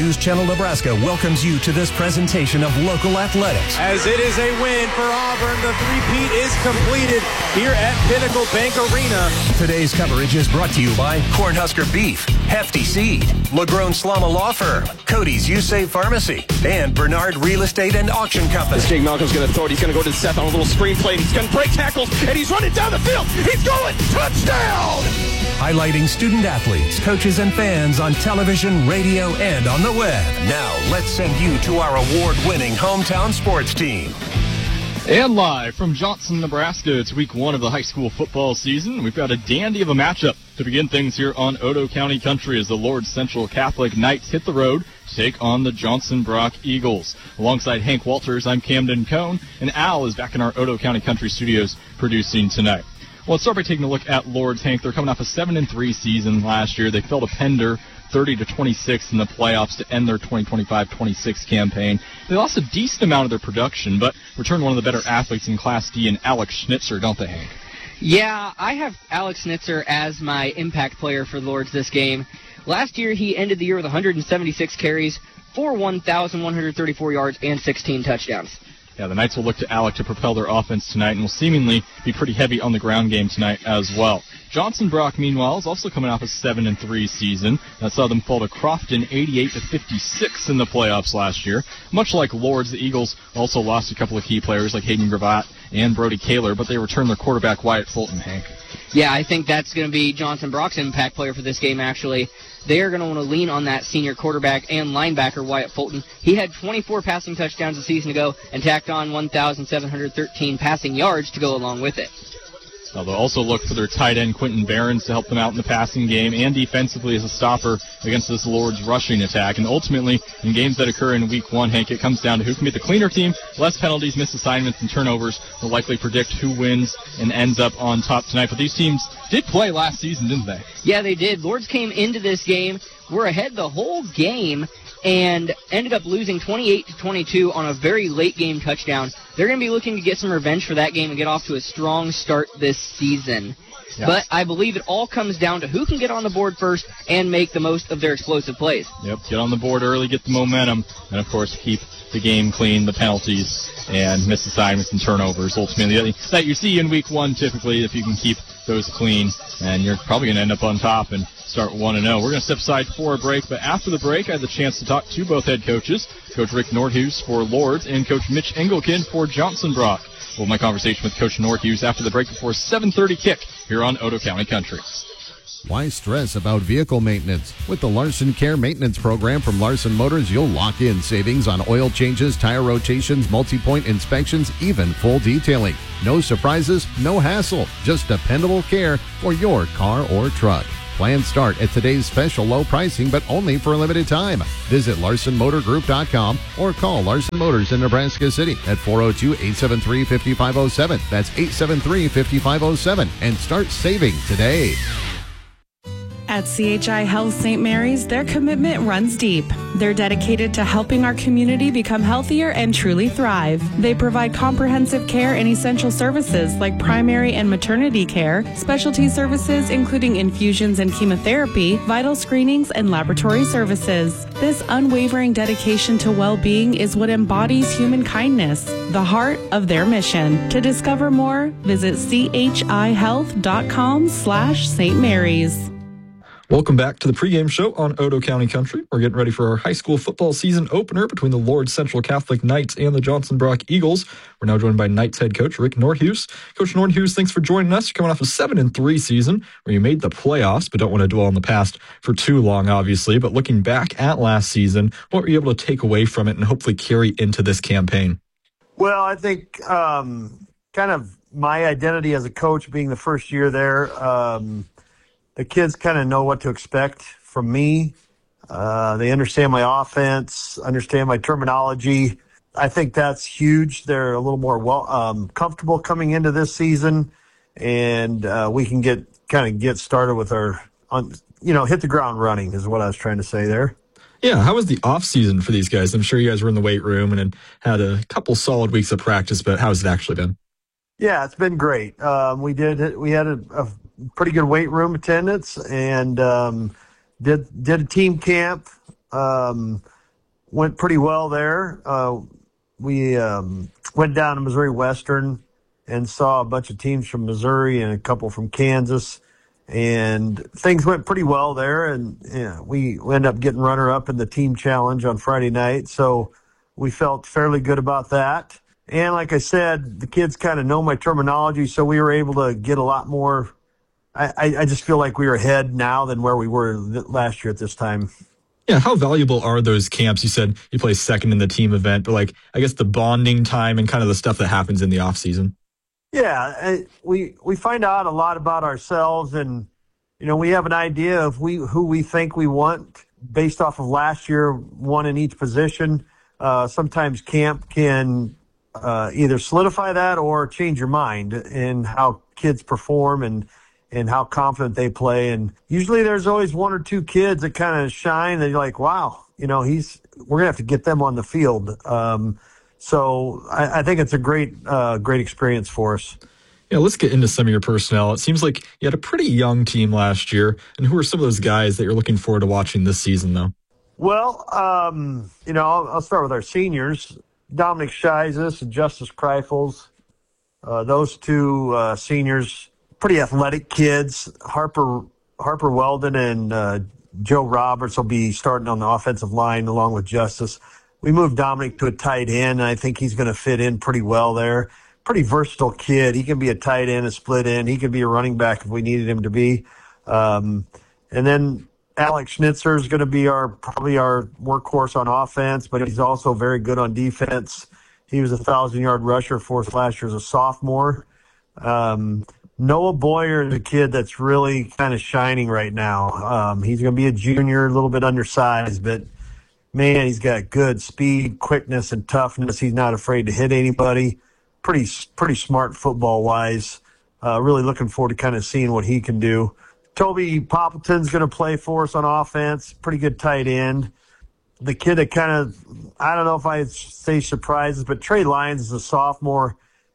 News Channel Nebraska welcomes you to this presentation of local athletics. As it is a win for Auburn, the three-peat is completed here at Pinnacle Bank Arena. Today's coverage is brought to you by Cornhusker Beef, Hefty Seed, LaGrone Slama Law Firm, Cody's USAVE Pharmacy, and Bernard Real Estate and Auction Company. As Jake Malcolm's going to throw it. He's going to go to Seth on a little screen play. He's going to break tackles, and he's running down the field. He's going touchdown! Highlighting student athletes, coaches, and fans on television, radio, and on the web. Now, let's send you to our award-winning hometown sports team. And live from Johnson, Nebraska, it's week 1 of the high school football season. We've got a dandy of a matchup to begin things here on Otoe County Country as the Lourdes Central Catholic Knights hit the road to take on the Johnson Brock Eagles. Alongside Hank Walters, I'm Camden Cohn, and Al is back in our Otoe County Country studios producing tonight. Well, let's start by taking a look at Lourdes, Hank. They're coming off a 7-3 season last year. They fell to Pender 30-26 in the playoffs to end their 2025-26 campaign. They lost a decent amount of their production, but returned one of the better athletes in Class D in Alex Schnitzer, don't they, Hank? Yeah, I have Alex Schnitzer as my impact player for Lourdes this game. Last year, he ended the year with 176 carries for 1,134 yards and 16 touchdowns. Yeah, the Knights will look to Alec to propel their offense tonight and will seemingly be pretty heavy on the ground game tonight as well. Johnson Brock, meanwhile, is also coming off a 7-3 season. That saw them fall to Crofton 88-56 in the playoffs last year. Much like Lourdes, the Eagles also lost a couple of key players like Hayden Gravatt and Brody Kaler, but they returned their quarterback Wyatt Fulton, Hank. Yeah, I think that's going to be Johnson Brock's impact player for this game, actually. They are going to want to lean on that senior quarterback and linebacker, Wyatt Fulton. He had 24 passing touchdowns a season ago and tacked on 1,713 passing yards to go along with it. Now they'll also look for their tight end, Quentin Behrens, to help them out in the passing game and defensively as a stopper against this Lourdes rushing attack. And ultimately, in games that occur in Week 1, Hank, it comes down to who can be the cleaner team. Less penalties, missed assignments, and turnovers will likely predict who wins and ends up on top tonight. But these teams did play last season, didn't they? Yeah, they did. Lourdes came into this game. We're ahead the whole game and ended up losing 28-22 on a very late game touchdown. They're going to be looking to get some revenge for that game and get off to a strong start this season. Yes. But I believe it all comes down to who can get on the board first and make the most of their explosive plays. Yep, get on the board early, get the momentum, and of course keep the game clean, the penalties, and missed assignments and turnovers. Ultimately, that you see in Week 1 typically, if you can keep those clean, and you're probably going to end up on top and start 1-0. We're going to step aside for a break, but after the break, I had the chance to talk to both head coaches, Coach Rick Nordhus for Lourdes and Coach Mitch Engelken for Johnson Brock. We'll have my conversation with Coach Nordhus after the break before 7:30 kick here on Otoe County Country. Why stress about vehicle maintenance? With the Larson Care Maintenance Program from Larson Motors, you'll lock in savings on oil changes, tire rotations, multi-point inspections, even full detailing. No surprises, no hassle, just dependable care for your car or truck. Plans start at today's special low pricing, but only for a limited time. Visit LarsonMotorGroup.com or call Larson Motors in Nebraska City at 402-873-5507. That's 873-5507 and start saving today. At CHI Health St. Mary's, their commitment runs deep. They're dedicated to helping our community become healthier and truly thrive. They provide comprehensive care and essential services like primary and maternity care, specialty services including infusions and chemotherapy, vital screenings, and laboratory services. This unwavering dedication to well-being is what embodies human kindness, the heart of their mission. To discover more, visit chihealth.com/St. Mary's. Welcome back to the pregame show on Otoe County Country. We're getting ready for our high school football season opener between the Lourdes Central Catholic Knights and the Johnson Brock Eagles. We're now joined by Knights head coach Rick Nordhus. Coach Nordhus, thanks for joining us. You're coming off a 7-3 season where you made the playoffs, but don't want to dwell on the past for too long, obviously. But looking back at last season, what were you able to take away from it and hopefully carry into this campaign? Well, I think kind of my identity as a coach being the first year there, the kids kind of know what to expect from me. They understand my offense, understand my terminology. I think that's huge. They're a little more comfortable coming into this season, and we can get started with our, hit the ground running is what I was trying to say there. Yeah, how was the off season for these guys? I'm sure you guys were in the weight room and had a couple solid weeks of practice, but how's it actually been? Yeah, it's been great. We had a pretty good weight room attendance and did a team camp. went pretty well there. We went down to Missouri Western and saw a bunch of teams from Missouri and a couple from Kansas, and things went pretty well there. And we ended up getting runner-up in the team challenge on Friday night, so we felt fairly good about that. And like I said, the kids kind of know my terminology, so we were able to get a lot more. I just feel like we are ahead now than where we were last year at this time. Yeah, how valuable are those camps? You said you play second in the team event, but I guess the bonding time and kind of the stuff that happens in the off season. Yeah, we find out a lot about ourselves, and we have an idea of who we think we want based off of last year, one in each position. Sometimes camp can either solidify that or change your mind in how kids perform and how confident they play. And usually there's always one or two kids that kind of shine that you're like, wow, we're going to have to get them on the field. So I think it's a great experience for us. Yeah, let's get into some of your personnel. It seems like you had a pretty young team last year. And who are some of those guys that you're looking forward to watching this season, though? Well, I'll start with our seniors. Dominic Scheizes and Justice Kreifels. Those two seniors, pretty athletic kids. Harper Weldon and Joe Roberts will be starting on the offensive line along with Justice. We moved Dominic to a tight end, and I think he's going to fit in pretty well there. Pretty versatile kid. He can be a tight end, a split end. He could be a running back if we needed him to be. And then Alex Schnitzer is going to be probably our workhorse on offense, but he's also very good on defense. He was a 1,000-yard rusher for us last year as a sophomore. Noah Boyer is a kid that's really kind of shining right now. He's going to be a junior, a little bit undersized, but man, he's got good speed, quickness, and toughness. He's not afraid to hit anybody. Pretty smart football-wise. Really looking forward to kind of seeing what he can do. Toby Poppleton's going to play for us on offense. Pretty good tight end. The kid that kind of, I don't know if I'd say surprises, but Trey Lyons is a sophomore.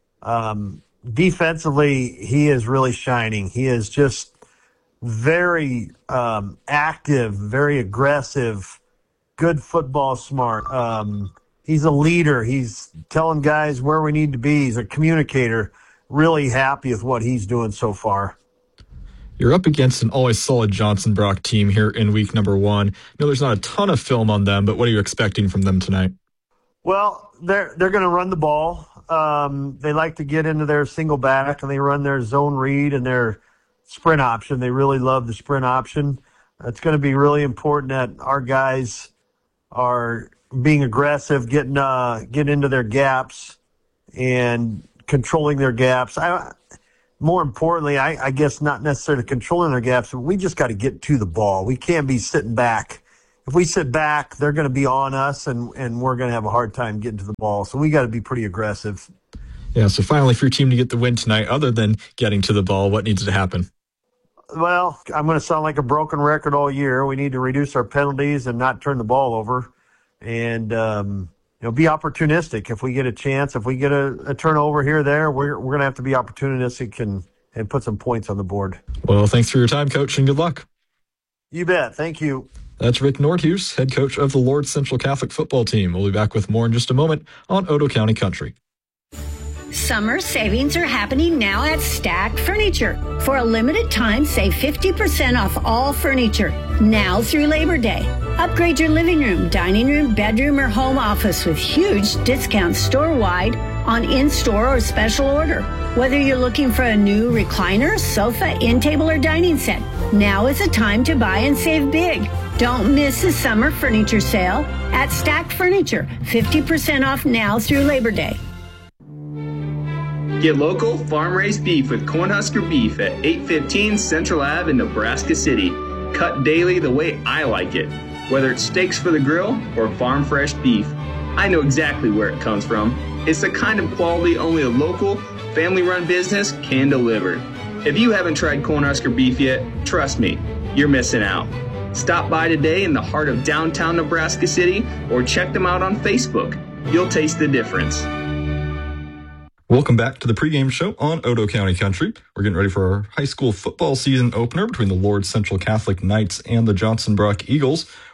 Defensively, he is really shining. He is just very active, very aggressive, good football smart. He's a leader. He's telling guys where we need to be. He's a communicator. Really happy with what he's doing so far. You're up against an always solid Johnson Brock team here in week number 1. I know there's not a ton of film on them, but what are you expecting from them tonight? Well, they're going to run the ball. They like to get into their single back, and they run their zone read and their sprint option. They really love the sprint option. It's going to be really important that our guys are being aggressive, getting into their gaps and controlling their gaps. More importantly, I guess not necessarily controlling their gaps, but we just got to get to the ball. We can't be sitting back. If we sit back, they're going to be on us, and we're going to have a hard time getting to the ball. So we got to be pretty aggressive. Yeah, so finally for your team to get the win tonight, other than getting to the ball, what needs to happen? Well, I'm going to sound like a broken record all year. We need to reduce our penalties and not turn the ball over, and be opportunistic. If we get a chance, if we get a turnover here or there, we're going to have to be opportunistic and put some points on the board. Well, thanks for your time, Coach, and good luck. You bet. Thank you. That's Rick Nordhus, head coach of the Lord Central Catholic football team. We'll be back with more in just a moment on Otoe County Country. Summer savings are happening now at Stack Furniture. For a limited time, save 50% off all furniture, now through Labor Day. Upgrade your living room, dining room, bedroom, or home office with huge discounts store-wide on in-store or special order. Whether you're looking for a new recliner, sofa, end table, or dining set, now is the time to buy and save big. Don't miss the summer furniture sale at Stack Furniture. 50% off now through Labor Day. Get local, farm-raised beef with Cornhusker Beef at 815 Central Ave in Nebraska City. Cut daily the way I like it. Whether it's steaks for the grill or farm-fresh beef, I know exactly where it comes from. It's the kind of quality only a local, family-run business can deliver. If you haven't tried Cornhusker Beef yet, trust me, you're missing out. Stop by today in the heart of downtown Nebraska City or check them out on Facebook. You'll taste the difference. Welcome back to the pregame show on Otoe County Country. We're getting ready for our high school football season opener between the Lord Central Catholic Knights and the Johnson Brock Eagles.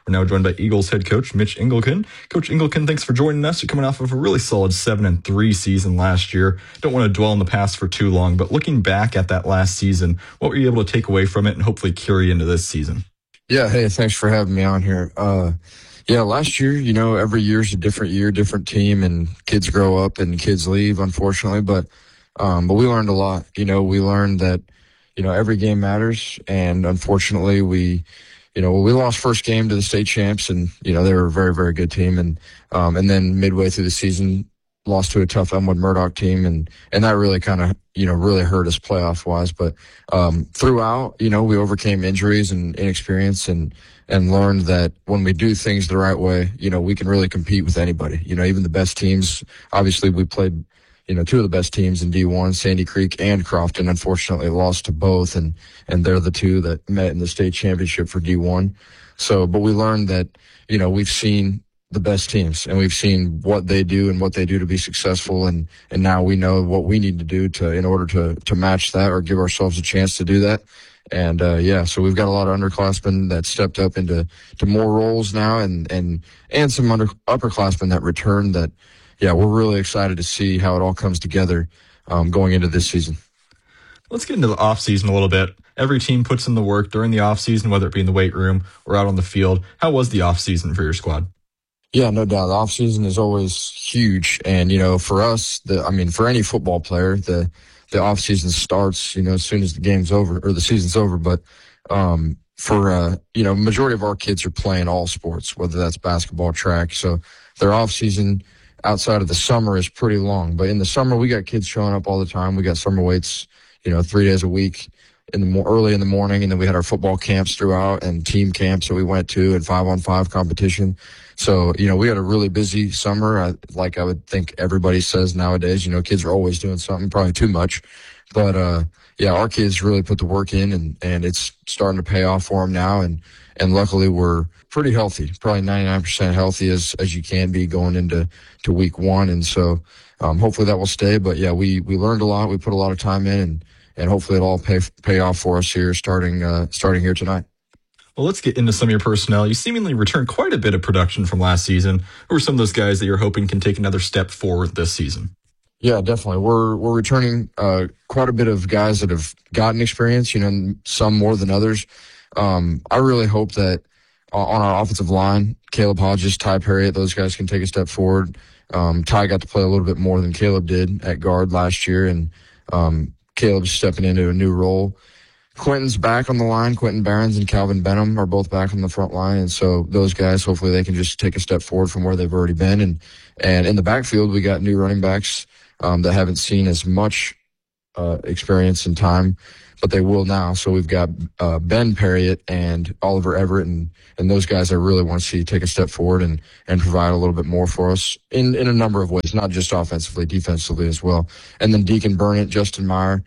We're now joined by Eagles head coach Mitch Engelken. Coach Engelken, thanks for joining us. You're coming off of a really solid 7-3 season last year. Don't want to dwell on the past for too long, but looking back at that last season, what were you able to take away from it and hopefully carry into this season? Yeah, hey, thanks for having me on here. Last year, every year's a different year, different team, and kids grow up and kids leave, unfortunately, but we learned a lot. We learned that, every game matters, and unfortunately we lost first game to the state champs, and, they were a very, very good team, and then midway through the season, lost to a tough Elmwood Murdoch team, and that really kind of, really hurt us playoff-wise, but throughout, we overcame injuries and inexperience and learned that when we do things the right way, we can really compete with anybody. Even the best teams. Obviously, we played, two of the best teams in D1, Sandy Creek and Crofton. Unfortunately, lost to both, and they're the two that met in the state championship for D1. But we learned that, we've seen the best teams, and we've seen what they do and what they do to be successful, and now we know what we need to do in order to match that or give ourselves a chance to do that. And so we've got a lot of underclassmen that stepped up into more roles now, and some upperclassmen that returned. That, we're really excited to see how it all comes together going into this season. Let's get into the off season a little bit. Every team puts in the work during the off season, whether it be in the weight room or out on the field. How was the off season for your squad? Yeah, no doubt. The off season is always huge, and for us, for any football player, the off season starts, as soon as the game's over or the season's over. But majority of our kids are playing all sports, whether that's basketball, track. So their off season outside of the summer is pretty long. But in the summer, we got kids showing up all the time. We got summer weights, 3 days a week early in the morning, and then we had our football camps throughout and team camps that we went to and 5-on-5 competition. So, we had a really busy summer, like I would think everybody says nowadays. Kids are always doing something, probably too much. But, our kids really put the work in, and it's starting to pay off for them now. And luckily we're pretty healthy, probably 99% healthy as you can be going into week one. And so hopefully that will stay. But, we learned a lot. We put a lot of time in, and hopefully it'll all pay off for us here starting here tonight. Well, let's get into some of your personnel. You seemingly returned quite a bit of production from last season. Who are some of those guys that you're hoping can take another step forward this season? Yeah, definitely. We're returning quite a bit of guys that have gotten experience, some more than others. I really hope that on our offensive line, Caleb Hodges, Ty Perriott, those guys can take a step forward. Ty got to play a little bit more than Caleb did at guard last year, and Caleb's stepping into a new role. Quentin's back on the line. Quentin Barons and Calvin Benham are both back on the front line. And so those guys, hopefully they can just take a step forward from where they've already been. And in the backfield, we got new running backs that haven't seen as much experience and time, but they will now. So we've got Ben Perriott and Oliver Everett, and those guys I really want to see take a step forward and provide a little bit more for us in a number of ways, not just offensively, defensively as well. And then Deacon Burnett, Justin Meyer,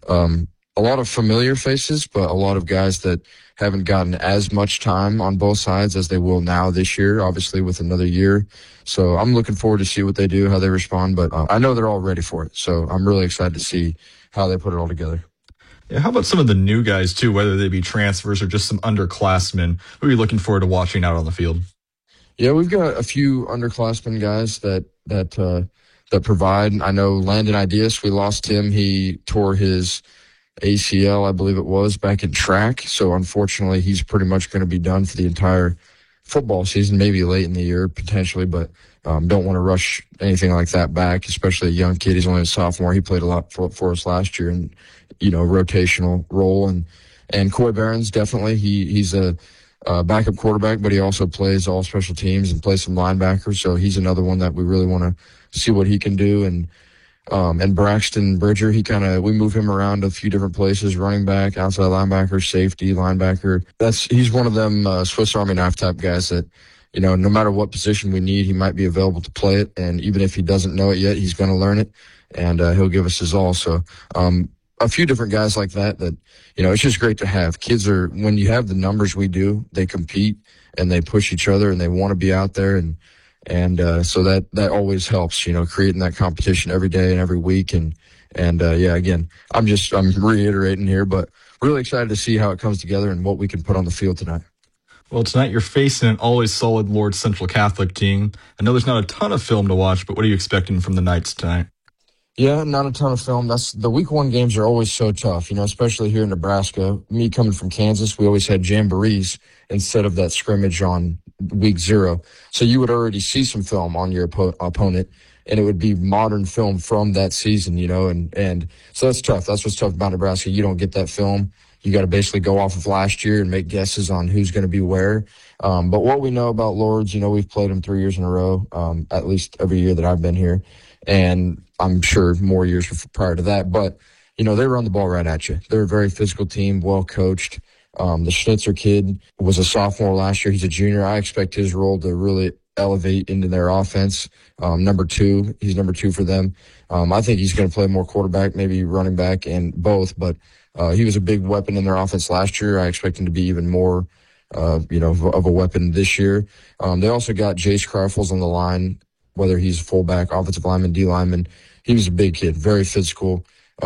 a lot of familiar faces, but a lot of guys that haven't gotten as much time on both sides as they will now this year, obviously with another year. So I'm looking forward to see what they do, how they respond, but I know they're all ready for it. So I'm really excited to see how they put it all together. Yeah, how about some of the new guys too, whether they be transfers or just some underclassmen? Who are you looking forward to watching out on the field? Yeah, we've got a few underclassmen guys that provide. I know Landon Ideas, we lost him. He tore his ACL, I believe it was, back in track. So unfortunately, he's pretty much going to be done for the entire football season, maybe late in the year potentially, but don't want to rush anything like that back, especially a young kid. He's only a sophomore. He played a lot for us last year in, rotational role. And Coy Barons, definitely, he's a backup quarterback, but he also plays all special teams and plays some linebackers. So he's another one that we really want to see what he can do. And Braxton Bridger, we move him around a few different places, running back, outside linebacker, safety, linebacker. He's one of them Swiss Army knife type guys that, no matter what position we need, he might be available to play it. And even if he doesn't know it yet, he's going to learn it, and he'll give us his all. So a few different guys like that, it's just great to have. Kids when you have the numbers we do, they compete and they push each other and they want to be out there. And so that always helps, creating that competition every day and every week. And again, I'm reiterating here, but really excited to see how it comes together and what we can put on the field tonight. Well, tonight you're facing an always solid Lord's Central Catholic team. I know there's not a ton of film to watch, but what are you expecting from the Knights tonight? Yeah, not a ton of film. The week one games are always so tough, especially here in Nebraska. Me coming from Kansas, we always had jamborees instead of that scrimmage on week 0. So you would already see some film on your opponent, and it would be modern film from that season, and so that's tough. That's what's tough about Nebraska. You don't get that film. You got to basically go off of last year and make guesses on who's going to be where. But what we know about Lords, we've played them 3 years in a row, at least every year that I've been here. And I'm sure more years prior to that. But, they run the ball right at you. They're a very physical team, well coached. The Schnitzer kid was a sophomore last year. He's a junior. I expect his role to really elevate into their offense. Number 2, he's number 2 for them. I think he's going to play more quarterback, maybe running back and both. But he was a big weapon in their offense last year. I expect him to be even more, of a weapon this year. They also got Jace Kreifels on the line, whether he's fullback, offensive lineman, D lineman. He was a big kid, very physical,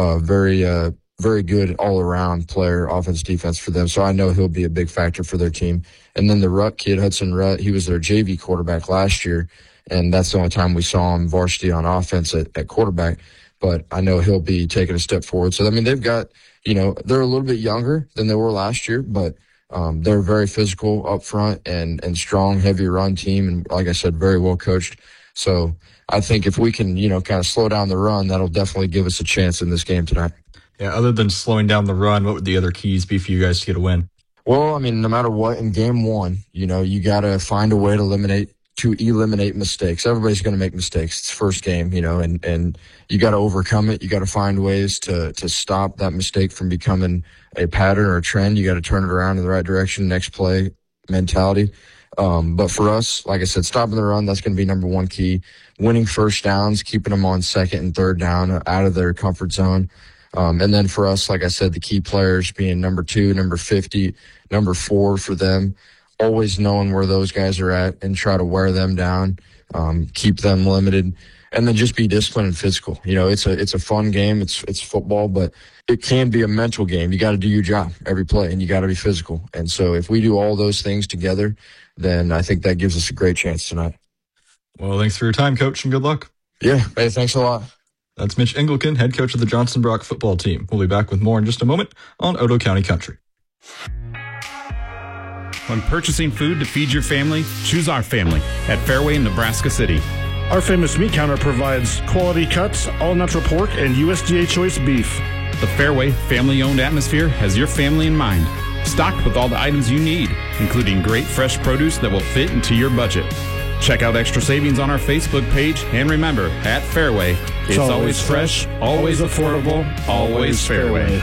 very good all-around player, offense, defense for them. So I know he'll be a big factor for their team. And then the Rutt kid, Hudson Rutt, he was their JV quarterback last year, and that's the only time we saw him varsity on offense at quarterback. But I know he'll be taking a step forward. So, they've got, they're a little bit younger than they were last year, but they're very physical up front and strong, heavy run team. And like I said, very well coached. So I think if we can, kind of slow down the run, that'll definitely give us a chance in this game tonight. Yeah, other than slowing down the run, what would the other keys be for you guys to get a win? Well, no matter what, in game 1, you got to find a way to eliminate mistakes. Everybody's going to make mistakes. It's first game, and you got to overcome it. You got to find ways to stop that mistake from becoming a pattern or a trend. You got to turn it around in the right direction, next play mentality. But for us, like I said, stopping the run, that's going to be number 1 key. Winning first downs, keeping them on second and third down out of their comfort zone. And then for us, like I said, the key players being number 2, number 50, number 4 for them, always knowing where those guys are at and try to wear them down, keep them limited, and then just be disciplined and physical. It's a fun game. It's football, but it can be a mental game. You got to do your job every play, and you got to be physical. And so if we do all those things together, then I think that gives us a great chance tonight. Well, thanks for your time, Coach, and good luck. Yeah, hey, thanks a lot. That's Mitch Engelken, head coach of the Johnson Brock football team. We'll be back with more in just a moment on Otoe County Country. When purchasing food to feed your family, choose our family at Fairway in Nebraska City. Our famous meat counter provides quality cuts, all-natural pork, and USDA choice beef. The Fairway family-owned atmosphere has your family in mind. Stocked with all the items you need, including great fresh produce that will fit into your budget. Check out extra savings on our Facebook page, and remember, at Fairway, it's always fresh, always affordable, always Fairway.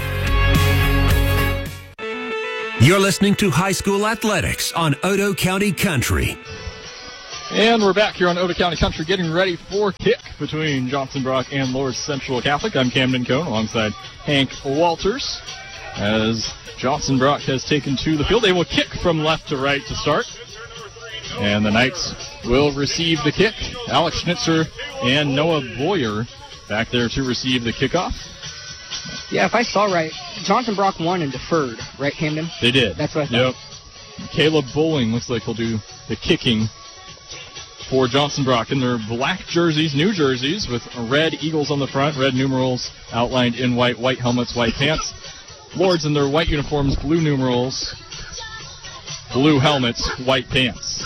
You're listening to High School Athletics on Otoe County Country. And we're back here on Otoe County Country getting ready for kick between Johnson Brock and Lords Central Catholic. I'm Camden Cohn alongside Hank Walters as Johnson Brock has taken to the field. They will kick from left to right to start. And the Knights will receive the kick. Alex Schnitzer and Noah Boyer back there to receive the kickoff. Yeah, if I saw right, Johnson Brock won and deferred, right, Camden? They did. That's what I thought. Yep. Caleb Bowling looks like he'll do the kicking for Johnson Brock in their black jerseys, new jerseys, with red eagles on the front, red numerals outlined in white, white helmets, white pants. Lords in their white uniforms, blue numerals, blue helmets, white pants.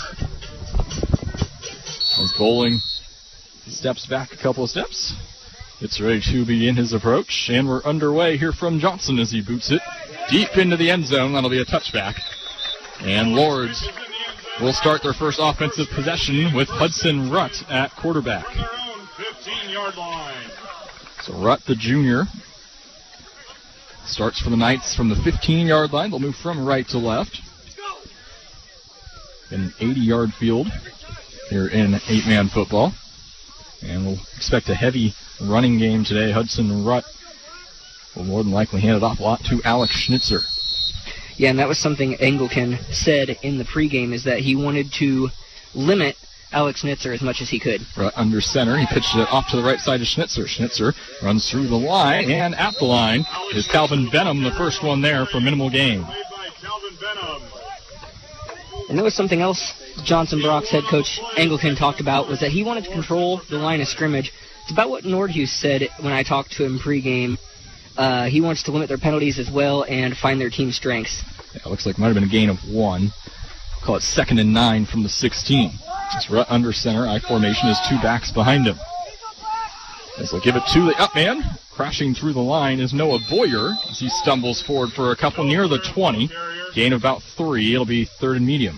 As Bowling steps back a couple of steps, gets ready to begin his approach, and we're underway here from Johnson as he boots it deep into the end zone. That'll be a touchback. And Lords will start their first offensive possession with Hudson Rutt at quarterback. 15-yard line. So Rutt, the junior, starts for the Knights from the 15-yard line. They'll move from right to left. In an 80-yard field here in 8-man football. And we'll expect a heavy running game today. Hudson Rutt will more than likely hand it off a lot to Alex Schnitzer. Yeah, and that was something Engelken said in the pregame, is that he wanted to limit Alex Schnitzer as much as he could. Rutt under center. He pitched it off to the right side to Schnitzer. Schnitzer runs through the line, and at the line is Calvin Benham, the first one there for minimal gain. And there was something else Johnson Brock's head coach Engelken talked about, was that he wanted to control the line of scrimmage. It's about what Nordhus said when I talked to him pregame. He wants to limit their penalties as well and find their team strengths. Yeah, it looks like it might have been a gain of 1. Call it 2nd and 9 from the 16. It's Rutt under center. I formation is 2 backs behind him. As they'll give it to the up man. Crashing through the line is Noah Boyer as he stumbles forward for a couple near the 20. Gain of about 3. It'll be 3rd and medium.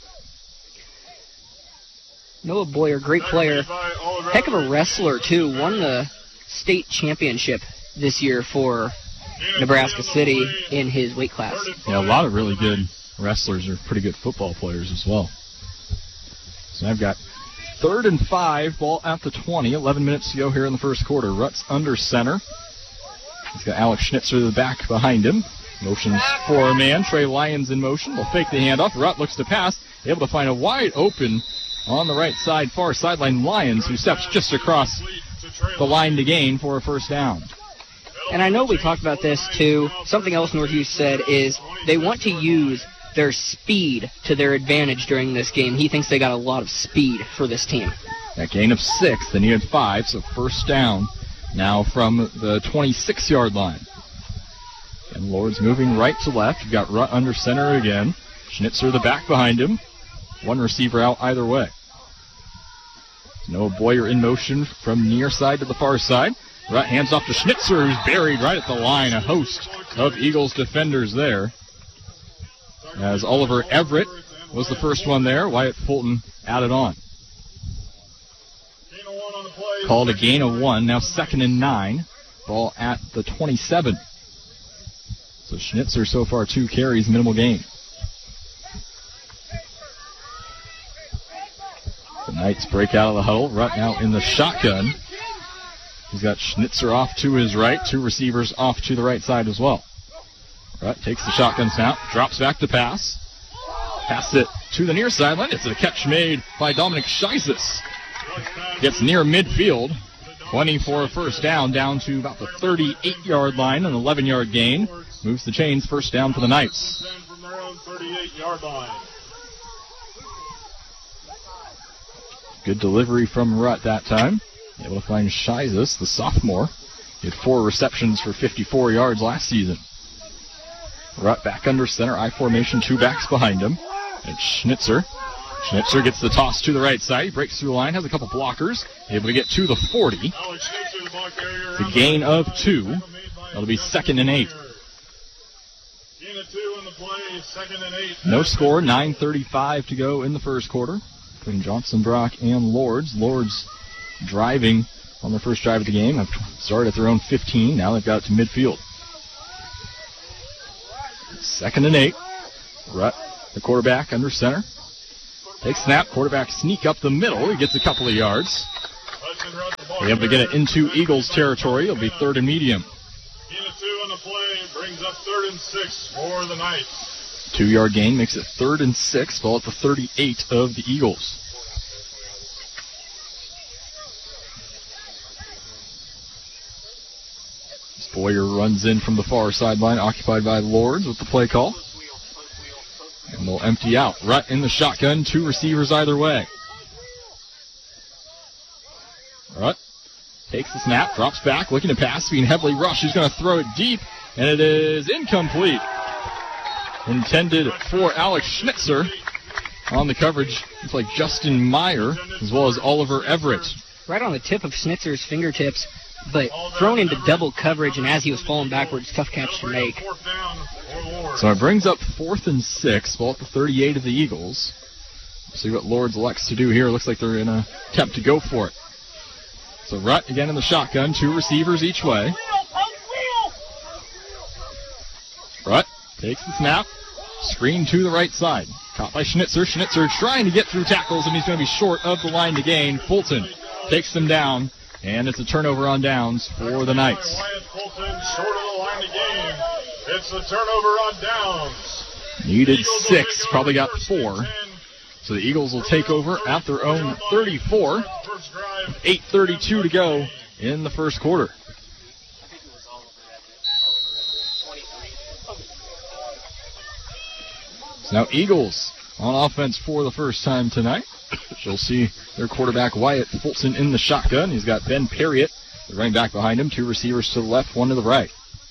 Noah Boyer, great player. Heck of a wrestler, too. Won the state championship this year for Nebraska City in his weight class. Yeah, a lot of really good wrestlers are pretty good football players as well. So I've got 3rd and 5, ball at the 20. 11 minutes to go here in the first quarter. Rutt's under center. He's got Alex Schnitzer the back behind him. Motions for a man. Trey Lyons in motion. They'll fake the handoff. Rutt looks to pass. Able to find a wide open on the right side, far sideline Lyons, who steps just across the line to gain for a first down. And I know we talked about this too. Something else Nordhus said is they want to use their speed to their advantage during this game. He thinks they got a lot of speed for this team. That gain of 6. They needed 5, so first down now from the 26-yard line. And Lord's moving right to left. You've got Rutt under center again. Schnitzer the back behind him. One receiver out either way. Noah Boyer in motion from near side to the far side. Rutt hands off to Schnitzer, who's buried right at the line. A host of Eagles defenders there. As Oliver Everett was the first one there. Wyatt Fulton added on. Called a gain of 1. Now 2nd and 9. Ball at the 27. So Schnitzer so far 2 carries, minimal gain. The Knights break out of the huddle. Rutt now in the shotgun. He's got Schnitzer off to his right. 2 receivers off to the right side as well. Rutt takes the shotgun snap, drops back to pass. Pass it to the near sideline. It's a catch made by Dominic Scheizes. Gets near midfield. 20 for a first down to about the 38-yard line, an 11-yard gain. Moves the chains, first down for the Knights. From their own 38-yard line. Good delivery from Rutt that time. Able to find Scheizes, the sophomore. He had 4 receptions for 54 yards last season. Rutt back under center, I formation, 2 backs behind him. It's Schnitzer. Schnitzer gets the toss to the right side. He breaks through the line, has a couple blockers. Able to get to the 40. It's a gain of 2. That'll be 2nd and 8. Gain of 2 in the play, 2nd and 8. No score, 9:35 to go in the first quarter between Johnson Brock and Lords. Lords driving on their first drive of the game. Have started at their own 15. Now they've got it to midfield. 2nd and 8. Rutt, the quarterback, under center. Takes snap. Quarterback sneak up the middle. He gets a couple of yards. They're able to get it into Eagles territory. It'll be 3rd and medium. Gain of 2 on the play brings up 3rd and 6 for the Knights. 2-yard gain makes it 3rd and 6. Ball at the 38 of the Eagles. Boyer runs in from the far sideline, occupied by Lords with the play call. And they'll empty out. Rutt in the shotgun, 2 receivers either way. Rutt takes the snap, drops back, looking to pass, being heavily rushed. He's going to throw it deep, and it is incomplete. Intended for Alex Schnitzer. On the coverage, it's like Justin Meyer, as well as Oliver Everett. Right on the tip of Schnitzer's fingertips, but thrown into double coverage, and as he was falling backwards, tough catch to make. So it brings up 4th and 6, ball at the 38 of the Eagles. See what Lords elects to do here. Looks like they're going to attempt to go for it. So Rutt again in the shotgun, 2 receivers each way. Rutt takes the snap, screen to the right side. Caught by Schnitzer. Schnitzer trying to get through tackles, and he's going to be short of the line to gain. Fulton takes them down. And it's a turnover on downs for the Knights. Wyatt Fulton short of the line to gain. It's a turnover on downs. Needed 6, probably got 4. So the Eagles will take over at their own 34. 8:32 to go in the first quarter. So now Eagles on offense for the first time tonight. You'll see their quarterback Wyatt Fulton in the shotgun. He's got Ben Perriott, the running back behind him, 2 receivers to the left, 1 to the right.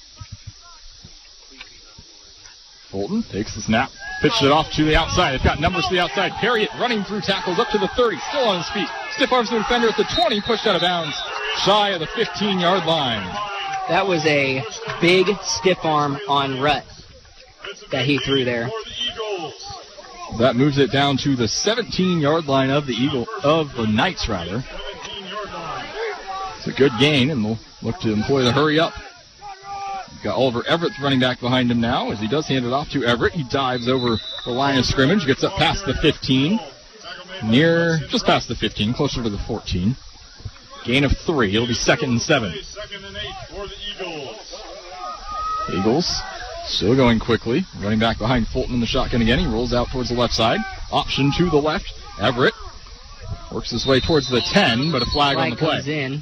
Fulton takes the snap, pitched it off to the outside. It's got numbers to the outside. Perriott running through tackles up to the 30, still on his feet. Stiff arms the defender at the 20, pushed out of bounds, shy of the 15-yard line. That was a big stiff arm on Rutt that he threw there. That moves it down to the 17-yard line of the Knights, rather. It's a good gain, and they'll look to employ the hurry up. Got Oliver Everett running back behind him now. As he does hand it off to Everett, he dives over the line of scrimmage, gets up past the 15, just past the 15, closer to the 14. Gain of 3. It'll be 2nd and 7. 2nd and 8 for the Eagles. Eagles still going quickly. Running back behind Fulton in the shotgun again. He rolls out towards the left side. Option to the left. Everett works his way towards the 10, but a flag on the play. Comes in.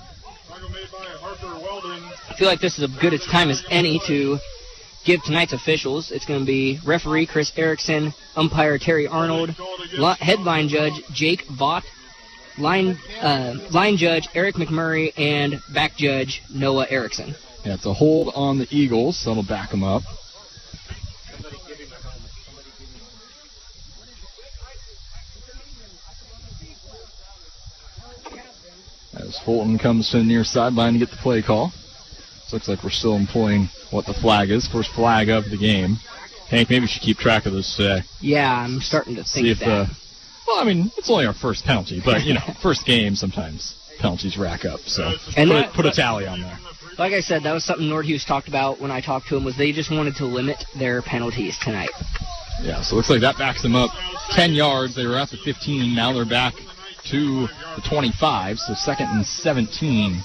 I feel like this is as good a time as any to give tonight's officials. It's going to be referee Chris Erickson, umpire Terry Arnold, headline judge Jake Vaught, line judge Eric McMurray, and back judge Noah Erickson. Yeah, it's a hold on the Eagles, so it'll back them up. As Fulton comes to the near sideline to get the play call. Looks like we're still employing what the flag is. First flag of the game. Hank, maybe we should keep track of this today. Yeah, I'm starting to think that. Well, I mean, it's only our first penalty, but, first game, sometimes penalties rack up. So put a tally on there. Like I said, that was something Nordhus talked about when I talked to him, was they just wanted to limit their penalties tonight. Yeah, so it looks like that backs them up 10 yards. They were at the 15. Now they're back to the 25, so 2nd and 17.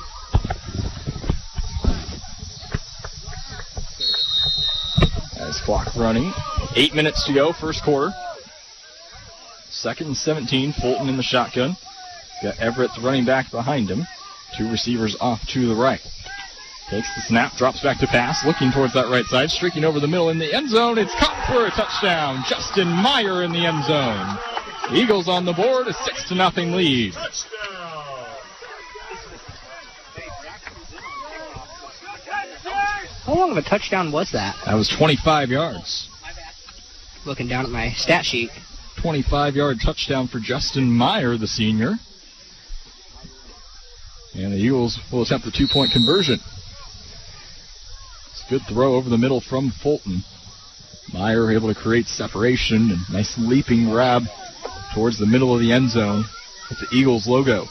As clock running, 8 minutes to go, first quarter. 2nd and 17, Fulton in the shotgun. Got Everett, the running back, behind him. 2 receivers off to the right. Takes the snap, drops back to pass, looking towards that right side, streaking over the middle in the end zone. It's caught for a touchdown. Justin Meyer in the end zone. Eagles on the board, a 6-0 lead. How long of a touchdown was that? That was 25 yards. Looking down at my stat sheet. 25-yard touchdown for Justin Meyer, the senior. And the Eagles will attempt the 2-point conversion. It's a good throw over the middle from Fulton. Meyer able to create separation and nice leaping grab towards the middle of the end zone with the Eagles logo.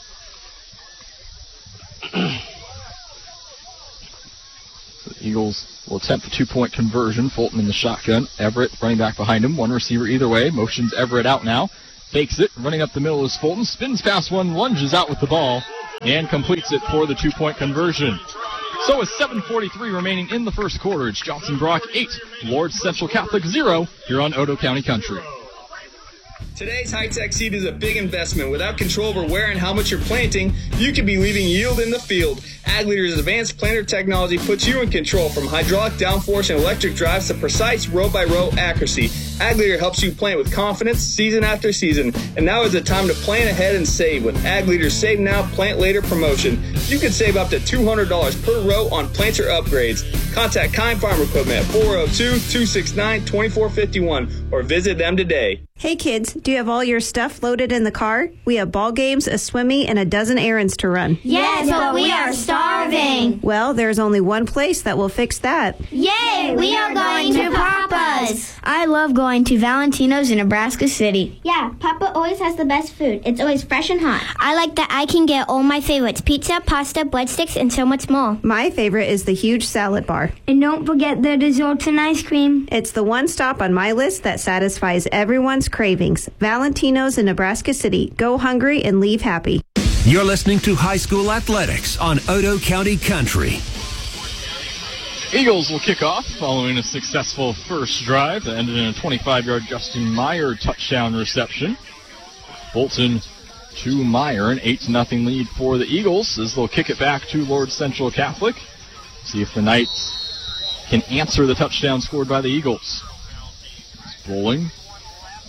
The Eagles will attempt the 2-point conversion. Fulton in the shotgun. Everett running back behind him. 1 receiver either way. Motions Everett out now. Fakes it. Running up the middle is Fulton. Spins past one. Lunges out with the ball. And completes it for the 2-point conversion. So with 7:43 remaining in the first quarter, it's Johnson Brock 8, Lord's Central Catholic 0 here on Odo County Country. Today's high-tech seed is a big investment. Without control over where and how much you're planting, you could be leaving yield in the field. Ag Leader's advanced planter technology puts you in control, from hydraulic downforce and electric drives to precise row-by-row accuracy. Ag Leader helps you plant with confidence season after season. And now is the time to plan ahead and save with Ag Leader's Save Now, Plant Later promotion. You can save up to $200 per row on planter upgrades. Contact Kind Farm Equipment at 402-269-2451 or visit them today. Hey kids, do you have all your stuff loaded in the car? We have ball games, a swimmy, and a dozen errands to run. Yes, but we are starving. Well, there's only one place that will fix that. Yay, we are going to Papa's. I love going to Valentino's in Nebraska City. Yeah, Papa always has the best food. It's always fresh and hot. I like that I can get all my favorites, pizza, pasta, breadsticks, and so much more. My favorite is the huge salad bar. And don't forget the desserts and ice cream. It's the one stop on my list that satisfies everyone's cravings. Valentino's in Nebraska City. Go hungry and leave happy. You're listening to High School Athletics on Odo County Country. Eagles will kick off following a successful first drive that ended in a 25-yard Justin Meyer touchdown reception. Fulton to Meyer, an 8-0 lead for the Eagles as they'll kick it back to Lord Central Catholic. See if the Knights can answer the touchdown scored by the Eagles. Bowling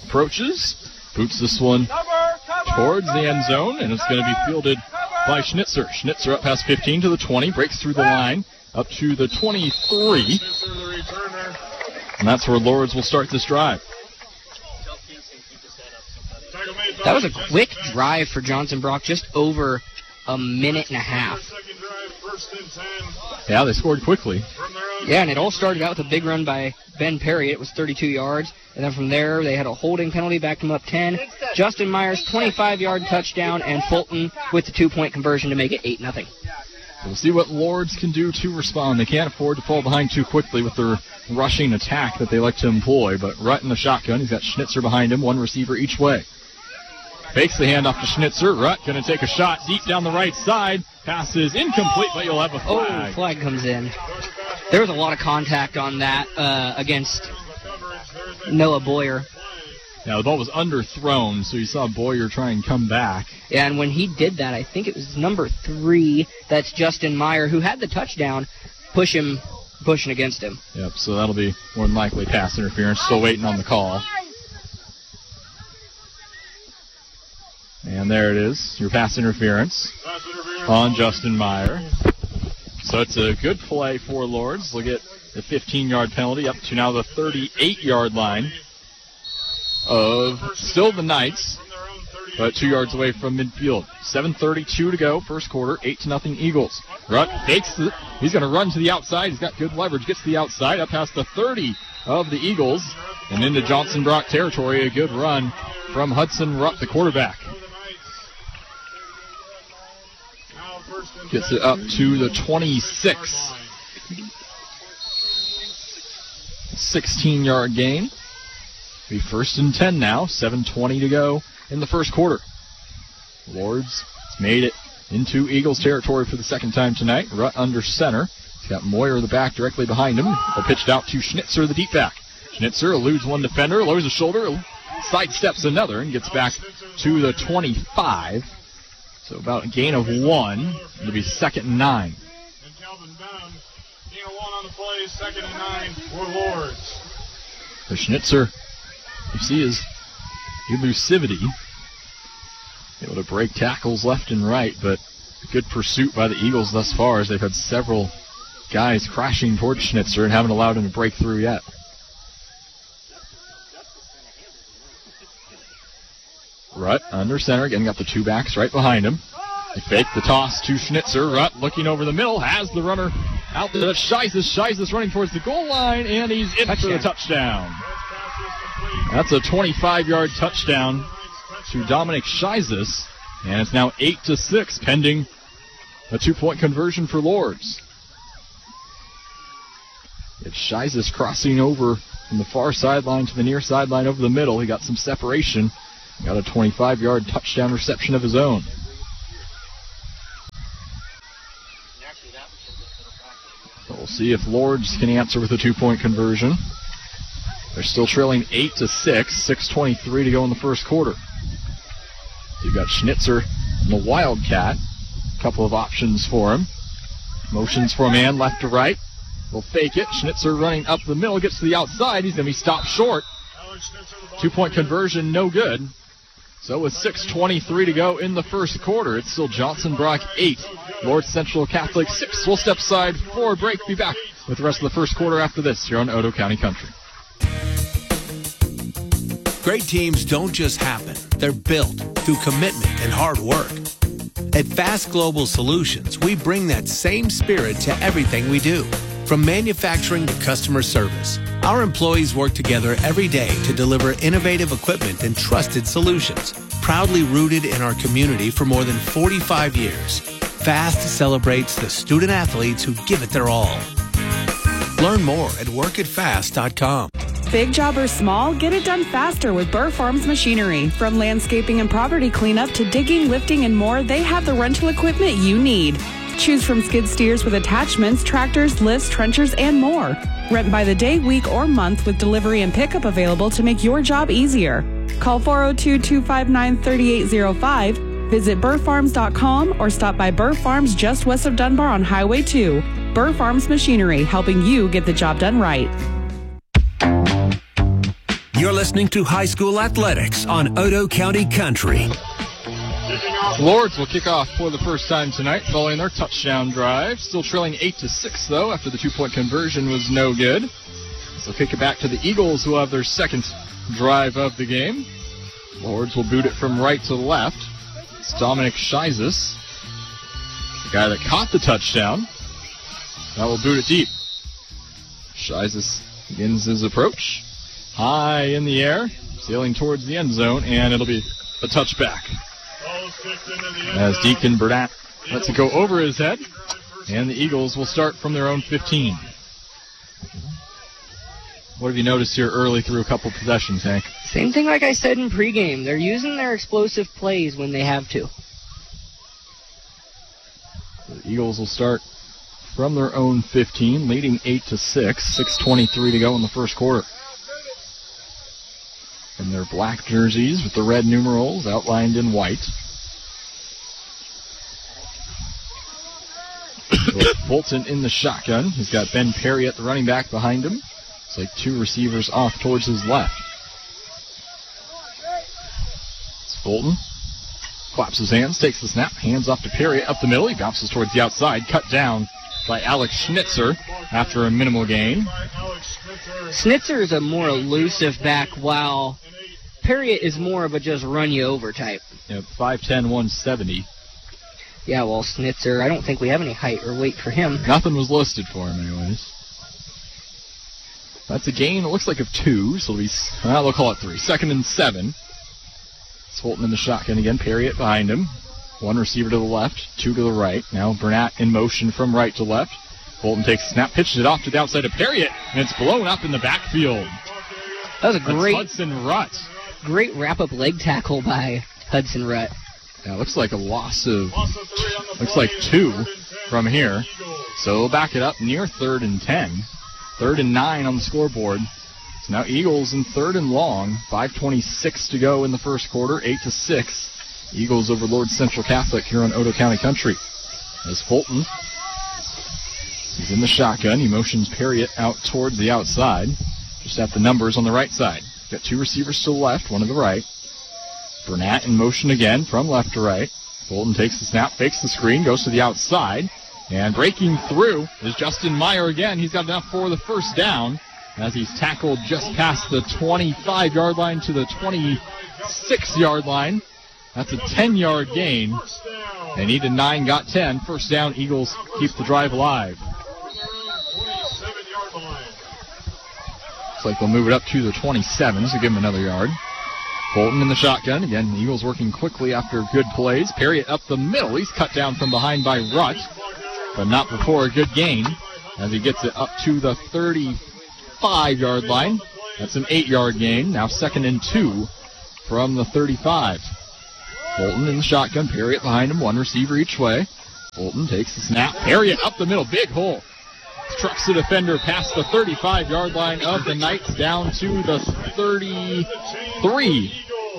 approaches, boots this one towards the end zone, and it's going to be fielded by Schnitzer. Schnitzer up past 15 to the 20, breaks through the line up to the 23, and that's where Lourdes will start this drive. That was a quick drive for Johnson Brock, just over a minute and a half. Yeah, they scored quickly. Yeah, and it all started out with a big run by Ben Perry. It was 32 yards. And then from there, they had a holding penalty, backed them up 10. Justin Myers, 25-yard touchdown, and Fulton with the 2-point conversion to make it 8-0. We'll see what Lourdes can do to respond. They can't afford to fall behind too quickly with their rushing attack that they like to employ. But Rutt in the shotgun. He's got Schnitzer behind him, one receiver each way. Fakes the handoff to Schnitzer. Rutt going to take a shot deep down the right side. Pass is incomplete, but you'll have a flag. Oh, flag comes in. There was a lot of contact on that against Noah Boyer. Yeah, the ball was underthrown, so you saw Boyer try and come back. Yeah, and when he did that, I think it was number 3, that's Justin Meyer, who had the touchdown, pushing against him. Yep, so that'll be more than likely pass interference. Still waiting on the call. And there it is, your pass interference on Justin Meyer. So it's a good play for Lourdes. They'll get the 15-yard penalty up to now the 38-yard line of still the Knights, but 2 yards away from midfield. 7:32 to go, first quarter, 8-0 Eagles. Rutt fakes it. He's going to run to the outside. He's got good leverage. Gets to the outside, up past the 30 of the Eagles, and into Johnson Brock territory. A good run from Hudson Rutt, the quarterback. Gets it up to the 26. 16-yard gain. Be 1st and 10 now. 7:20 to go in the first quarter. Lourdes made it into Eagles territory for the second time tonight. Rutt under center. He's got Moyer the back directly behind him. They'll pitch it out to Schnitzer, the deep back. Schnitzer eludes one defender, lowers his shoulder, sidesteps another, and gets back to the 25. So about a gain of 1. It'll be 2nd and 9. And Calvin Dunn, gain of 1 on the play, 2nd and 9 for Lourdes. For Schnitzer, you see his elusivity. Able to break tackles left and right, but good pursuit by the Eagles thus far as they've had several guys crashing towards Schnitzer and haven't allowed him to break through yet. Rutt under center, again got the 2 backs right behind him. They fake the toss to Schnitzer. Rutt looking over the middle, has the runner out there. Scheizes. Scheizes running towards the goal line, and he's in for the touchdown. That's a 25-yard touchdown to Dominic Scheizes, and it's now 8-6 pending a 2-point conversion for Lourdes. It's Scheizes crossing over from the far sideline to the near sideline over the middle. He got some separation. Got a 25-yard touchdown reception of his own. So we'll see if Lourdes can answer with a 2-point conversion. They're still trailing 8-6, 6:23 to go in the first quarter. You've got Schnitzer and the Wildcat. A couple of options for him. Motions for a man left to right. They'll fake it. Schnitzer running up the middle, gets to the outside. He's going to be stopped short. 2-point conversion, no good. So with 6:23 to go in the first quarter, it's still Johnson Brock 8, Lourdes Central Catholic 6. We'll step aside for a break. Be back with the rest of the first quarter after this here on Otoe County Country. Great teams don't just happen. They're built through commitment and hard work. At Fast Global Solutions, we bring that same spirit to everything we do. From manufacturing to customer service, our employees work together every day to deliver innovative equipment and trusted solutions. Proudly rooted in our community for more than 45 years, Fast celebrates the student athletes who give it their all. Learn more at workatfast.com. Big job or small, get it done faster with Burr Farms Machinery. From landscaping and property cleanup to digging, lifting, and more, they have the rental equipment you need. Choose from skid steers with attachments, tractors, lifts, trenchers, and more. Rent by the day, week, or month with delivery and pickup available to make your job easier. Call 402-259-3805, visit burrfarms.com, or stop by Burr Farms just west of Dunbar on Highway 2. Burr Farms Machinery, helping you get the job done right. You're listening to High School Athletics on Odo County Country. Lords will kick off for the first time tonight following their touchdown drive. Still trailing 8-6, though, after the 2-point conversion was no good. So kick it back to the Eagles, who will have their second drive of the game. Lords will boot it from right to left. It's Dominic Scheizes, the guy that caught the touchdown. That will boot it deep. Scheizes begins his approach. High in the air, sailing towards the end zone, and it'll be a touchback. As Deacon Burnett lets it go over his head, and the Eagles will start from their own 15. What have you noticed here early through a couple possessions, Hank? Same thing like I said in pregame. They're using their explosive plays when they have to. The Eagles will start from their own 15, leading 8-6, 6:23 to go in the first quarter. In their black jerseys with the red numerals outlined in white. Fulton in the shotgun. He's got Ben Perry at the running back behind him. It's like two receivers off towards his left. It's Fulton. Claps his hands, takes the snap, hands off to Perry up the middle. He bounces towards the outside, cut down by Alex Schnitzer after a minimal gain. Schnitzer is a more elusive back, while Perry is more of a just run you over type. Yep, 5'10", 170. Yeah, well, Schnitzer, I don't think we have any height or weight for him. Nothing was listed for him anyways. That's a gain, it looks like, of 2, so they'll call it 3. 2nd and 7. It's Fulton in the shotgun again, Perry behind him. One receiver to the left, 2 to the right. Now Burnett in motion from right to left. Fulton takes a snap, pitches it off to the outside of Perry, and it's blown up in the backfield. That was a great Hudson Rutt. Great wrap-up leg tackle by Hudson Rutt. Yeah, looks like a loss of, looks like 2 from here. So they'll back it up near 3rd and 10. 3rd and 9 on the scoreboard. So now Eagles in 3rd and long. 5:26 to go in the first quarter. 8-6. Eagles over Lord Central Catholic here on Odo County Country. As Fulton, he's in the shotgun. He motions Perry out towards the outside. Just at the numbers on the right side. Got 2 receivers to the left, 1 to the right. Burnett in motion again from left to right. Fulton takes the snap, fakes the screen, goes to the outside. And breaking through is Justin Meyer again. He's got enough for the first down as he's tackled just past the 25-yard line to the 26-yard line. That's a 10-yard gain. They needed 9, got 10. First down, Eagles keep the drive alive. Looks like they'll move it up to the 27, so give him another yard. Fulton in the shotgun. Again, the Eagles working quickly after good plays. Perry up the middle. He's cut down from behind by Rutt, but not before a good gain as he gets it up to the 35-yard line. That's an 8-yard gain. Now 2nd and 2 from the 35. Fulton in the shotgun. Perry behind him. 1 receiver each way. Fulton takes the snap. Perry up the middle. Big hole. Trucks the defender past the 35-yard line of the Knights down to the 33.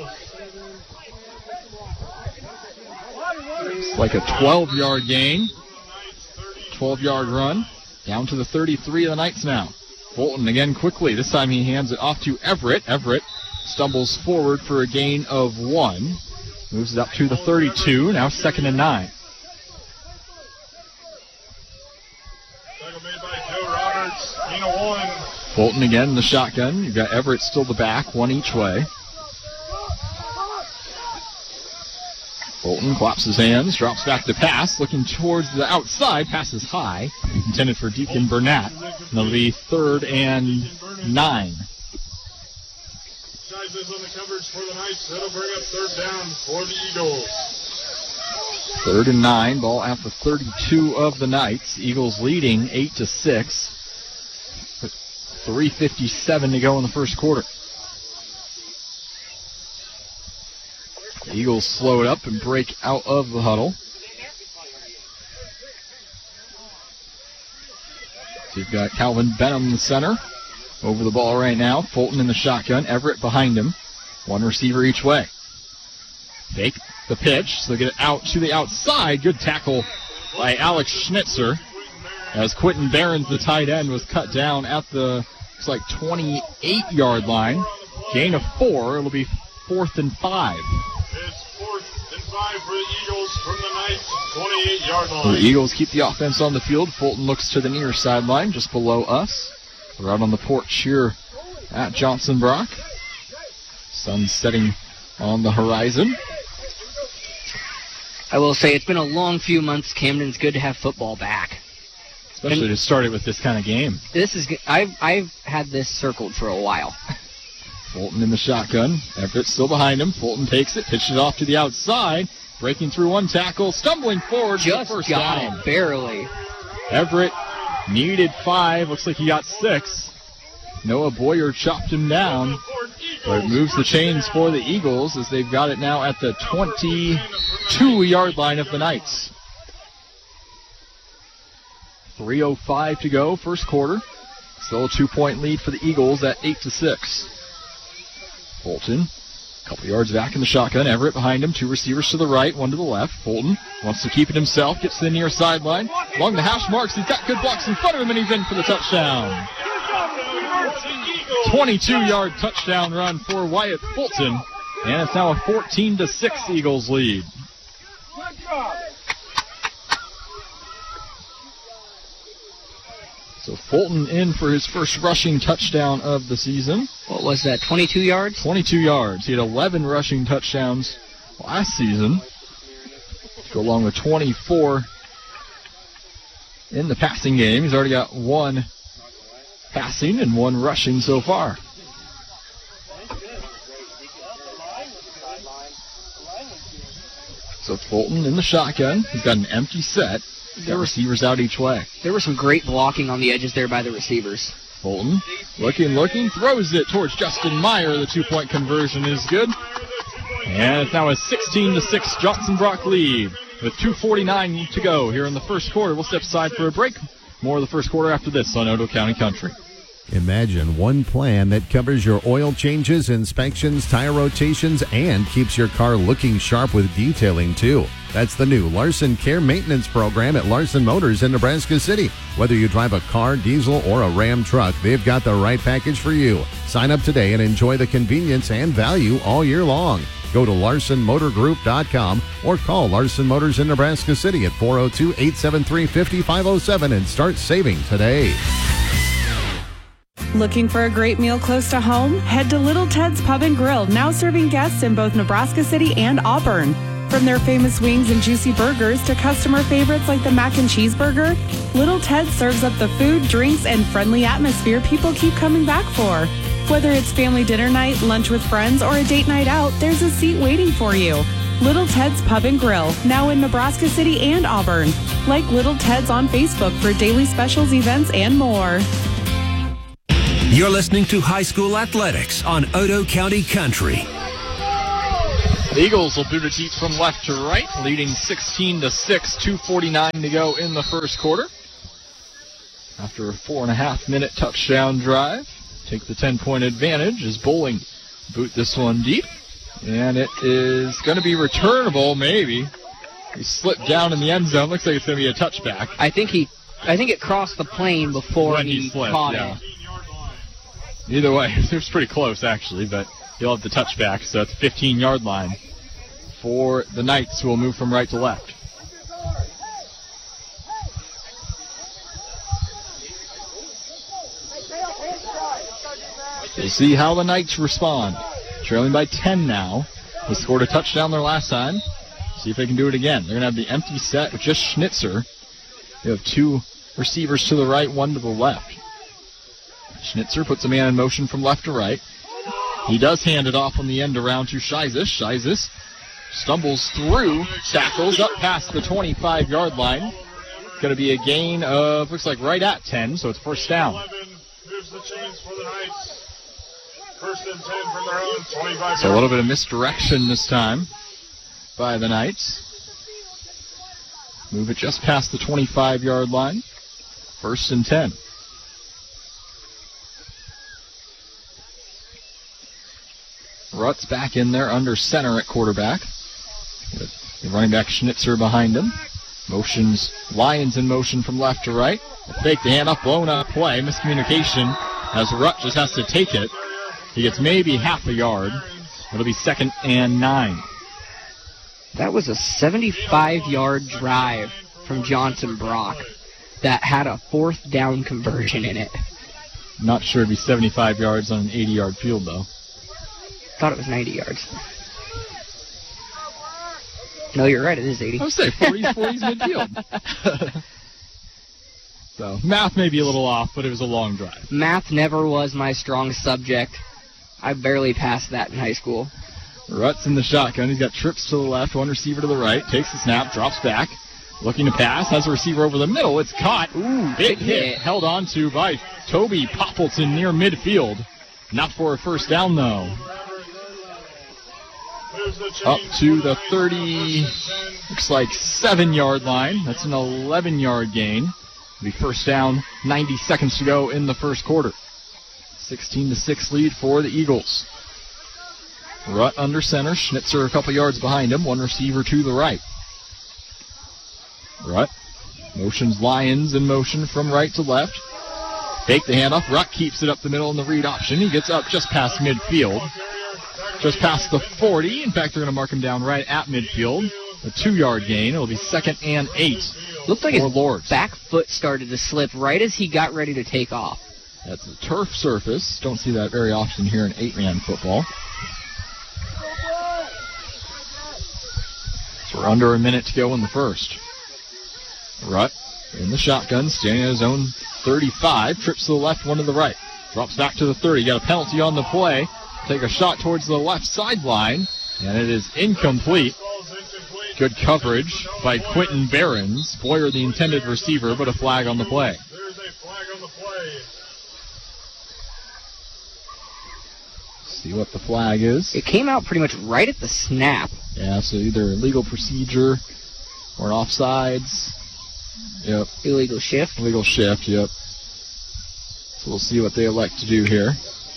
It's like a 12-yard gain. 12-yard run. Down to the 33 of the Knights now. Fulton again quickly. This time he hands it off to Everett. Everett stumbles forward for a gain of 1. Moves it up to the 32. Now 2nd and 9. Fulton again in the shotgun. You've got Everett still the back, 1 each way. Fulton claps his hands, drops back to pass, looking towards the outside. Passes high, intended for Deacon Burnett. And it'll be 3rd and 9. Sizes on the coverage for the Knights. That'll bring up 3rd down for the Eagles. 3rd and 9, ball at the 32 of the Knights. Eagles leading 8-6. 3:57 to go in the first quarter. The Eagles slow it up and break out of the huddle. So you've got Calvin Benham in the center. Over the ball right now. Fulton in the shotgun. Everett behind him. 1 receiver each way. Fake the pitch. So they get it out to the outside. Good tackle by Alex Schnitzer. As Quentin Behrens, the tight end, was cut down at the, looks like, 28-yard line. Gain of 4. It'll be 4th and 5. It's 4th and 5 for the Eagles from the Knights 28-yard line. The Eagles keep the offense on the field. Fulton looks to the near sideline just below us. We're out on the porch here at Johnson Brock. Sun setting on the horizon. I will say it's been a long few months. Camden's good to have football back. Especially to start it with this kind of game. I've had this circled for a while. Fulton in the shotgun. Everett still behind him. Fulton takes it, pitches it off to the outside. Breaking through one tackle, stumbling forward. Just first got down. it, barely. Everett needed 5. Looks like he got 6. Noah Boyer chopped him down. But it moves the chains for the Eagles as they've got it now at the 22-yard line of the Knights. 3:05 to go, first quarter. Still a 2-point lead for the Eagles at 8-6. Fulton, a couple yards back in the shotgun. Everett behind him. 2 receivers to the right, 1 to the left. Fulton wants to keep it himself. Gets to the near sideline. Along the hash marks, he's got good blocks in front of him, and he's in for the touchdown. 22-yard touchdown run for Wyatt Fulton. And it's now a 14-6 Eagles lead. So Fulton in for his first rushing touchdown of the season. What was that, 22 yards? 22 yards. He had 11 rushing touchdowns last season. Go along with 24 in the passing game. He's already got 1 passing and 1 rushing so far. So Fulton in the shotgun. He's got an empty set. He's got receivers out each way. There was some great blocking on the edges there by the receivers. Fulton looking, throws it towards Justin Meyer. The 2-point conversion is good. And it's now a 16-6 Johnson Brock lead with 2:49 to go here in the first quarter. We'll step aside for a break. More of the first quarter after this on Odo County Country. Imagine one plan that covers your oil changes, inspections, tire rotations, and keeps your car looking sharp with detailing, too. That's the new Larson Care Maintenance Program at Larson Motors in Nebraska City. Whether you drive a car, diesel, or a Ram truck, they've got the right package for you. Sign up today and enjoy the convenience and value all year long. Go to LarsonMotorGroup.com or call Larson Motors in Nebraska City at 402-873-5507 and start saving today. Looking for a great meal close to home? Head to Little Ted's Pub and Grill, now serving guests in both Nebraska City and Auburn. From their famous wings and juicy burgers to customer favorites like the mac and cheese burger, Little Ted serves up the food, drinks, and friendly atmosphere people keep coming back for. Whether it's family dinner night, lunch with friends, or a date night out, there's a seat waiting for you. Little Ted's Pub and Grill, now in Nebraska City and Auburn. Like Little Ted's on Facebook for daily specials, events, and more. You're listening to High School Athletics on Odo County Country. The Eagles will boot it deep from left to right, leading 16-6, 2:49 to go in the first quarter. After a 4.5-minute touchdown drive, take the 10-point advantage as Bowling boot this one deep. And it is going to be returnable, maybe. He slipped down in the end zone. Looks like it's going to be a touchback. I think it crossed the plane before he slipped, caught yeah. it. Either way, it was pretty close, actually, but he'll have the touchback, so it's 15-yard line for the Knights, who will move from right to left. We'll see how the Knights respond. Trailing by 10 now. They scored a touchdown their last time. See if they can do it again. They're going to have the empty set with just Schnitzer. They have 2 receivers to the right, 1 to the left. Schnitzer puts a man in motion from left to right. He does hand it off on the end around to Scheizis. Scheizis stumbles through, tackles up past the 25-yard line. It's going to be a gain of, looks like right at 10, so it's first down. 11 moves the chains for the Knights. First and 10 from their own 25. So a little bit of misdirection this time by the Knights. Move it just past the 25-yard line. First and 10. Rutt's back in there under center at quarterback. The running back Schnitzer behind him. Motions, Lions in motion from left to right. Fake the handoff, blown up play. Miscommunication as Rutt just has to take it. He gets maybe half a yard. It'll be 2nd and 9. That was a 75-yard drive from Johnson Brock that had a 4th down conversion in it. Not sure it'd be 75 yards on an 80-yard field, though. Thought it was 90 yards. No, you're right. It is 80. I would say 40's midfield. So math may be a little off, but it was a long drive. Math never was my strong subject. I barely passed that in high school. Rutt's in the shotgun. He's got trips to the left, one receiver to the right. Takes the snap, drops back. Looking to pass, has a receiver over the middle. It's caught. Ooh, big hit. Held on to by Toby Poppleton near midfield. Not for a first down, though. Up to the 30, looks like 7-yard line. That's an 11-yard gain. It'll be first down, 90 seconds to go in the first quarter. 16-6 lead for the Eagles. Rutt under center. Schnitzer a couple yards behind him. One receiver to the right. Rutt motions Lyons in motion from right to left. Fake the handoff. Rutt keeps it up the middle in the read option. He gets up just past midfield. Just past the 40. In fact, they're going to mark him down right at midfield. A 2-yard gain. It'll be 2nd and 8. Looked like his back foot started to slip right as he got ready to take off. That's a turf surface. Don't see that very often here in 8-man football. So we're under a minute to go in the first. Rutt in the shotgun, standing at his own 35. Trips to the left, one to the right. Drops back to the 30. Got a penalty on the play. Take a shot towards the left sideline, and it is incomplete. Good coverage by Quentin Behrens. Boyer the intended receiver, but a flag on the play. There's a flag on the play. See what the flag is. It came out pretty much right at the snap. Yeah, so either illegal procedure or an offsides. Yep. Illegal shift. Illegal shift, yep. So we'll see what they elect to do here.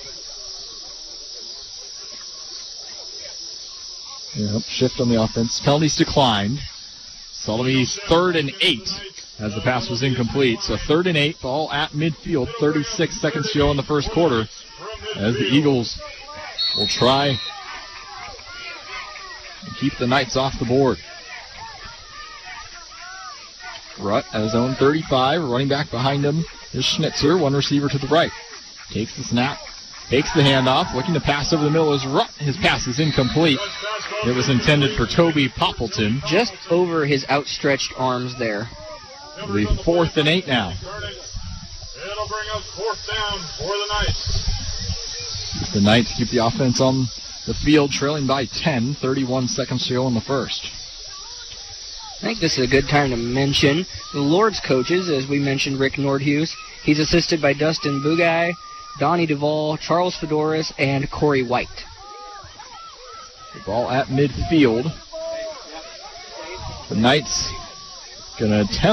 Yep, shift on the offense. Penalties declined. So it'll be 3rd and 8 as the pass was incomplete. So 3rd and 8, ball at midfield. 36 seconds to go in the first quarter as the Eagles will try and keep the Knights off the board. Rutt at his own 35. Running back behind him is Schnitzer. One receiver to the right. Takes the snap. Takes the handoff. Looking to pass over the middle is Rutt. His pass is incomplete. It was intended for Toby Poppleton. Just over his outstretched arms there. It'll be 4th and 8 now. It'll bring up 4th down for the Knights. The Knights keep the offense on the field, trailing by 10. 31 seconds to go in the first. I think this is a good time to mention the Lord's coaches, as we mentioned Rick Nordhus. He's assisted by Dustin Bugay, Donnie Duvall, Charles Fedoris, and Corey White. The ball at midfield. The Knights going to attempt